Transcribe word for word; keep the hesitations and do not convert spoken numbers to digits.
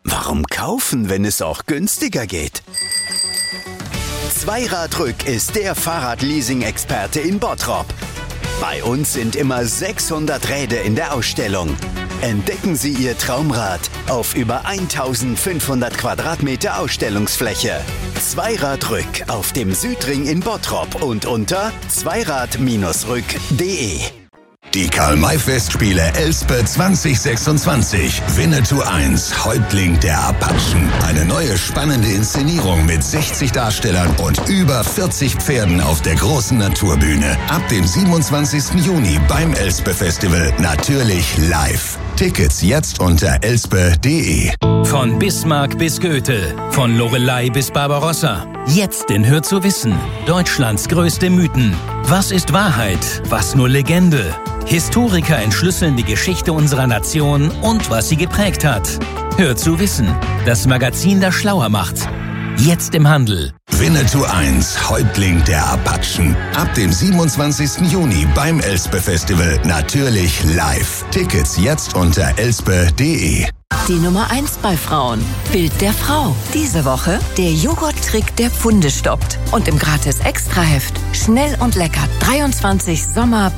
Warum kaufen, wenn es auch günstiger geht? Zweiradrück ist der Fahrradleasing-Experte in Bottrop. Bei uns sind immer sechshundert Räder in der Ausstellung. Entdecken Sie Ihr Traumrad auf über eintausendfünfhundert Quadratmeter Ausstellungsfläche. Zweiradrück auf dem Südring in Bottrop und unter zweirad Bindestrich rück punkt de. Die Karl-May-Festspiele Elspe zwanzig sechsundzwanzig. Winnetou eins, Häuptling der Apachen. Eine neue spannende Inszenierung mit sechzig Darstellern und über vierzig Pferden auf der großen Naturbühne. Ab dem siebenundzwanzigsten Juni beim Elspe-Festival. Natürlich live. Tickets jetzt unter elspe punkt de. Von Bismarck bis Goethe, von Loreley bis Barbarossa. Jetzt in Hör zu wissen. Deutschlands größte Mythen. Was ist Wahrheit? Was nur Legende? Historiker entschlüsseln die Geschichte unserer Nation und was sie geprägt hat. Hör zu wissen. Das Magazin, das schlauer macht. Jetzt im Handel. Winnetou eins, Häuptling der Apachen. Ab dem siebenundzwanzigsten Juni beim Elspe-Festival. Natürlich live. Tickets jetzt unter elspe punkt de. Die Nummer eins bei Frauen. Bild der Frau. Diese Woche der Joghurt-Trick, der Pfunde stoppt. Und im Gratis-Extra-Heft schnell und lecker dreiundzwanzig Sommer